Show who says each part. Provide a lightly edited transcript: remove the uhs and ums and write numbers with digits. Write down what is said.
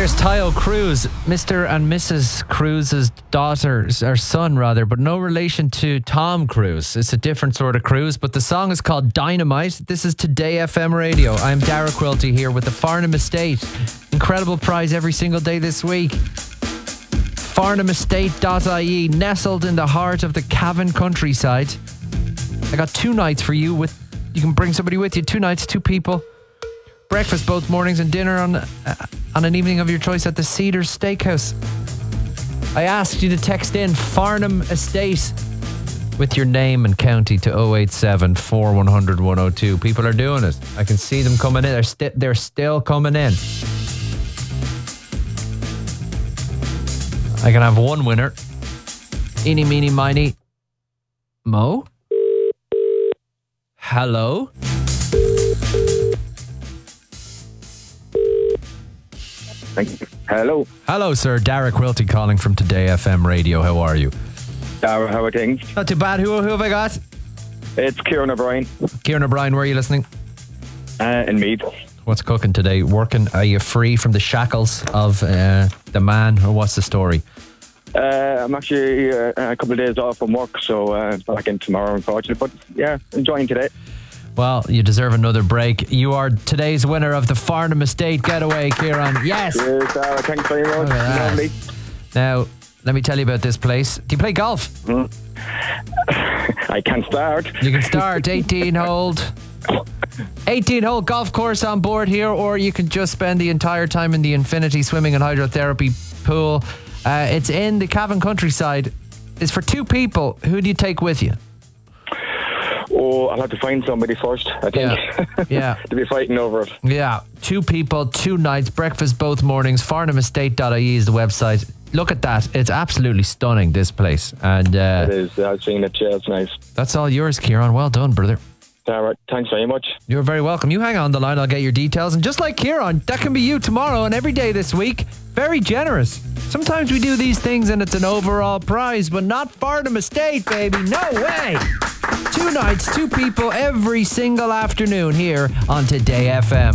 Speaker 1: There's Tayo Cruz, Mr. and Mrs. Cruz's daughters, or son rather, but no relation to Tom Cruise. It's a different sort of Cruise, but the song is called Dynamite. This is Today FM Radio. I'm Dara Quilty here with the Farnham Estate. Incredible prize every single day this week. FarnhamEstate.ie, nestled in the heart of the Cavan countryside. I got 2 nights for you. You can bring somebody with you. 2 nights, 2 people. Breakfast both mornings and dinner on an evening of your choice at the Cedars Steakhouse. I asked you to text in Farnham Estate with your name and county to 087 4100 102. People are doing it. I can see them coming in. They're still coming in. I can have one winner. Eeny, meeny, miny, Mo? Hello?
Speaker 2: Thank you. Hello.
Speaker 1: Hello, sir. Dara Quilty calling from Today FM Radio. How are you?
Speaker 2: Dara, how are things?
Speaker 1: Not too bad. Who have I got?
Speaker 2: It's Kieran O'Brien.
Speaker 1: Kieran O'Brien, where are you listening?
Speaker 2: In Meath.
Speaker 1: What's cooking today? Working? Are you free from the shackles of the man, or what's the story?
Speaker 2: I'm actually a couple of days off from work, so back in tomorrow, unfortunately. But yeah, enjoying today.
Speaker 1: Well, you deserve another break. You are today's winner of the Farnham Estate getaway, Kieran. Yes.
Speaker 2: Cheers, Dara. Thanks very much. Lovely.
Speaker 1: Now, let me tell you about this place. Do you play golf?
Speaker 2: I can start.
Speaker 1: You can start 18-hole golf course on board here, or you can just spend the entire time in the Infinity Swimming and Hydrotherapy pool. It's in the Cavan countryside. It's for 2 people. Who do you take with you?
Speaker 2: Oh, I'll have to find somebody first, I think.
Speaker 1: Yeah.
Speaker 2: To be fighting over it.
Speaker 1: Yeah. 2 people, 2 nights, breakfast both mornings. FarnhamEstate.ie is the website. Look at that. It's absolutely stunning, this place. And
Speaker 2: it is. I've seen it. Yeah, it's nice.
Speaker 1: That's all yours, Kieran. Well done, brother.
Speaker 2: Dara, thanks very much.
Speaker 1: You're very welcome. You hang on the line. I'll get your details. And just like Kieran, that can be you tomorrow and every day this week. Very generous. Sometimes we do these things and it's an overall prize, but not Farnham Estate, baby. No way. 2 nights, 2 people every single afternoon here on Today FM.